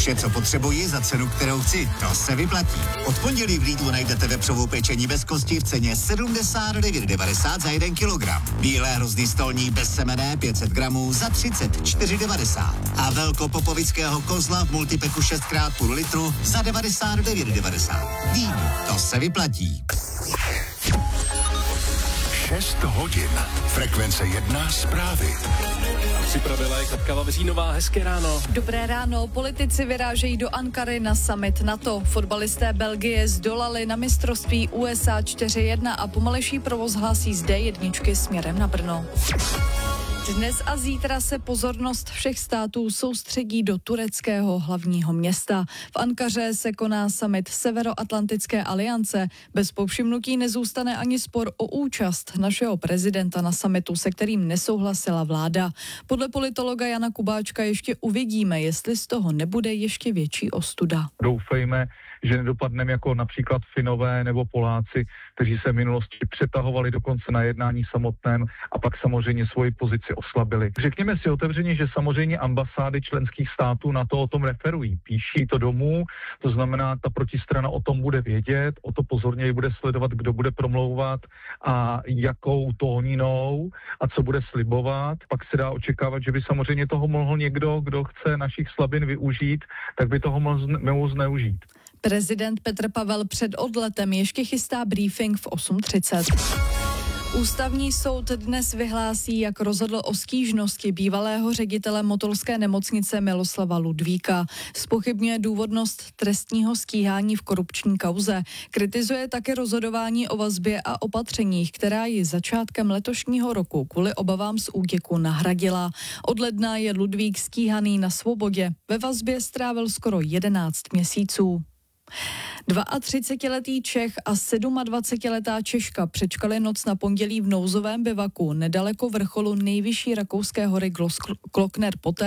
Vše, co potřebuji za cenu, kterou chci, to se vyplatí. Od pondělí v Lidlu najdete vepřovou pečení bez kosti v ceně 79,90 za 1 kilogram. Bílé hrozny stolní bez semene 500 gramů za 34,90. A velkopopovického kozla v multipeku 6x půl litru za 99,90. Vím, to se vyplatí. 6 hodin. Frekvence 1 zprávy. Připravila je Katka Vavřínová. Hezké ráno. Dobré ráno. Politici vyrážejí do Ankary na summit NATO. Fotbalisté Belgie zdolali na mistrovství USA 4-1 a pomalejší provoz hlásí z D1 směrem na Brno. Dnes a zítra se pozornost všech států soustředí do tureckého hlavního města. V Ankaře se koná summit Severoatlantické aliance. Bez povšimnutí nezůstane ani spor o účast našeho prezidenta na summitu, se kterým nesouhlasila vláda. Podle politologa Jana Kubáčka ještě uvidíme, jestli z toho nebude ještě větší ostuda. Doufejme, že nedopadneme jako například Finové nebo Poláci, kteří se v minulosti přetahovali dokonce na jednání samotném a pak samozřejmě svoji pozici oslabili. Řekněme si otevřeně, že samozřejmě ambasády členských států na to o tom referují. Píší to domů, to znamená, ta protistrana o tom bude vědět, o to pozorněji bude sledovat, kdo bude promlouvat a jakou tóninou a co bude slibovat. Pak se dá očekávat, že by samozřejmě toho mohl někdo, kdo chce našich slabin využít, tak by toho mohl zneužít. Prezident Petr Pavel před odletem ještě chystá briefing v 8:30. Ústavní soud dnes vyhlásí, jak rozhodl o stížnosti bývalého ředitele motolské nemocnice Miloslava Ludvíka. Zpochybňuje důvodnost trestního stíhání v korupční kauze. Kritizuje také rozhodování o vazbě a opatřeních, která ji začátkem letošního roku kvůli obavám z útěku nahradila. Od ledna je Ludvík stíhaný na svobodě. Ve vazbě strávil skoro 11 měsíců. 32letý Čech a 27letá Češka přečkali noc na pondělí v nouzovém bivaku nedaleko vrcholu nejvyšší rakouské hory Glockner poté,